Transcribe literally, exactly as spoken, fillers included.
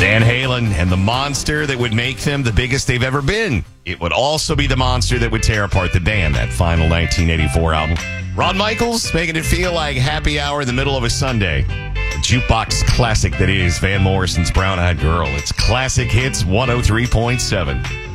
Van Halen and the monster that would make them the biggest they've ever been. It would also be the monster that would tear apart the band, that final nineteen eighty-four album. Ron Michaels making it feel like happy hour in the middle of a Sunday. The jukebox classic that is Van Morrison's Brown Eyed Girl. It's Classic Hits one oh three point seven.